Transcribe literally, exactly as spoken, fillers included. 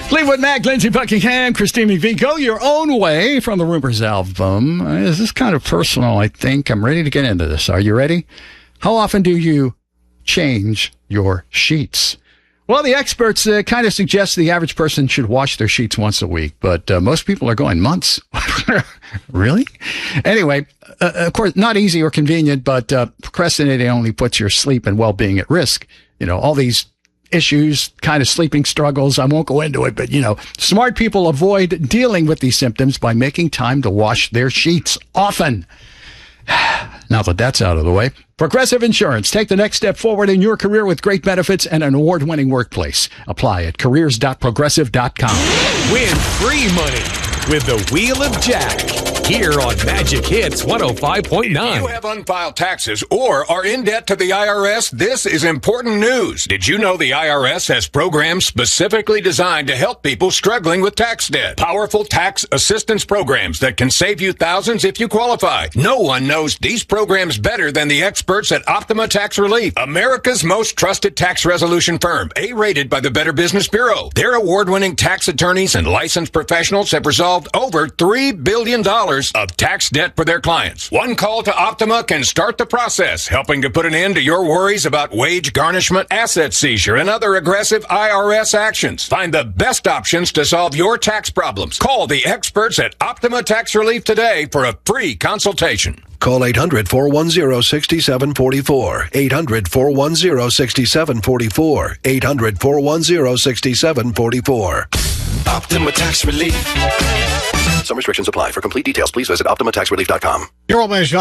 Fleetwood Mac, Lindsey Buckingham, Christine McVie. Go Your Own Way from the Rumors album. Uh, This is kind of personal, I think. I'm ready to get into this. Are you ready? How often do you change your sheets? Well, the experts uh, kind of suggest the average person should wash their sheets once a week, but uh, most people are going months. Really? Anyway, uh, of course, not easy or convenient, but uh, procrastinating only puts your sleep and well-being at risk. You know, all these issues, kind of sleeping struggles. I won't go into it, but, you know, smart people avoid dealing with these symptoms by making time to wash their sheets often. Now that that's out of the way, Progressive Insurance. Take the next step forward in your career with great benefits and an award-winning workplace. Apply at careers dot progressive dot com. Win free money with the Wheel of Jack here on Magic Hits one oh five point nine. If you have unfiled taxes or are in debt to the I R S, this is important news. Did you know the I R S has programs specifically designed to help people struggling with tax debt? Powerful tax assistance programs that can save you thousands if you qualify. No one knows these programs better than the experts at Optima Tax Relief, America's most trusted tax resolution firm, A-rated by the Better Business Bureau. Their award-winning tax attorneys and licensed professionals have resolved over three billion dollars of tax debt for their clients. One call to Optima can start the process, helping to put an end to your worries about wage garnishment, asset seizure, and other aggressive I R S actions. Find the best options to solve your tax problems. Call the experts at Optima Tax Relief today for a free consultation. Call eight hundred, four one zero, six seven four four. eight hundred, four one zero, six seven four four. eight hundred, four one zero, six seven four four. Optima Tax Relief. Some restrictions apply. For complete details, please visit optima tax relief dot com. Your old man